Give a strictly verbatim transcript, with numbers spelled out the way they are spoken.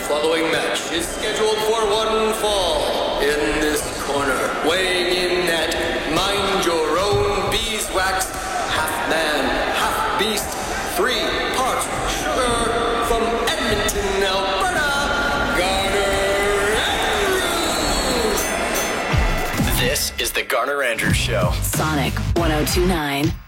following match is scheduled for one fall. In this corner, weighing in at mind your own beeswax, half man, half beast, three parts sugar, from Edmonton, Alberta, Garner Andrews. This is the Garner Andrews Show. Sonic one oh two point nine.